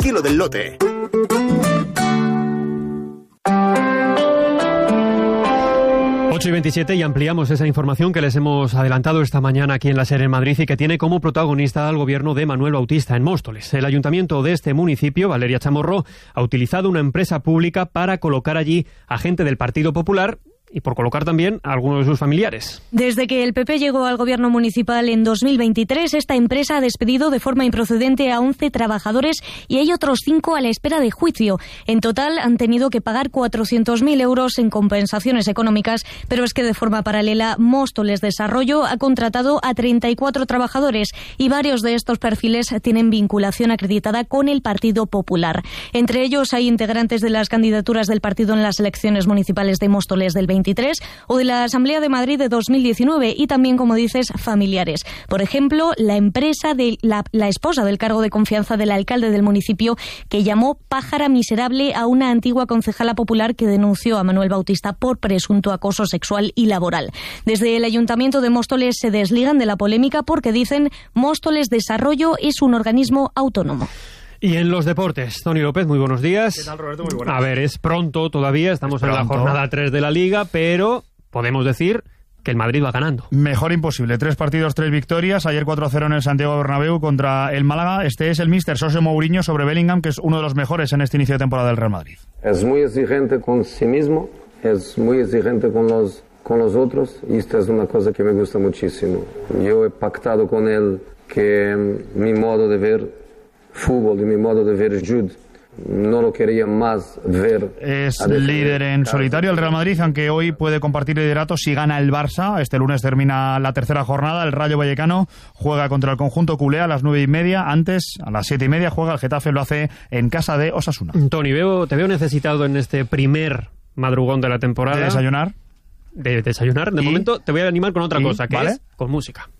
cielo del lote. Ocho y 27 y ampliamos esa información que les hemos adelantado esta mañana aquí en la SER en Madrid y que tiene como protagonista al gobierno de Manuel Bautista en Móstoles. El ayuntamiento de este municipio, Valeria Chamorro, ha utilizado una empresa pública para colocar allí a gente del Partido Popular y por colocar también a algunos de sus familiares. Desde que el PP llegó al gobierno municipal en 2023, esta empresa ha despedido de forma improcedente a 11 trabajadores y hay otros 5 a la espera de juicio. En total han tenido que pagar 400.000 euros en compensaciones económicas, pero es que de forma paralela Móstoles Desarrollo ha contratado a 34 trabajadores y varios de estos perfiles tienen vinculación acreditada con el Partido Popular. Entre ellos hay integrantes de las candidaturas del partido en las elecciones municipales de Móstoles del 23 o de la Asamblea de Madrid de 2019 y también, como dices, familiares. Por ejemplo, la empresa de la esposa del cargo de confianza del alcalde del municipio, que llamó pájara miserable a una antigua concejala popular que denunció a Manuel Bautista por presunto acoso sexual y laboral. Desde el Ayuntamiento de Móstoles se desligan de la polémica porque dicen Móstoles Desarrollo es un organismo autónomo. Y en los deportes, Toni López, muy buenos días. ¿Qué tal, Roberto? Muy buenas. A ver, es pronto todavía, estamos en la jornada 3 de la Liga, pero podemos decir que el Madrid va ganando. Mejor imposible, 3 partidos, 3 victorias. Ayer 4-0 en el Santiago Bernabéu contra el Málaga. Este es el míster José Mourinho sobre Bellingham, que es uno de los mejores en este inicio de temporada del Real Madrid. Es muy exigente con sí mismo, es muy exigente con los otros, y esto es una cosa que me gusta muchísimo. Yo he pactado con él que mi modo de ver fútbol y mi modo de ver Jude no lo quería más ver. Es líder en solitario el Real Madrid, aunque hoy puede compartir liderato si gana el Barça. Este lunes termina la tercera jornada. El Rayo Vallecano juega contra el conjunto culé a las 9:30. Antes, a las 7:30, juega el Getafe, lo hace en casa de Osasuna. Toni, te veo necesitado en este primer madrugón de la temporada. ¿De desayunar? De desayunar. De momento te voy a animar con otra cosa, que es con música.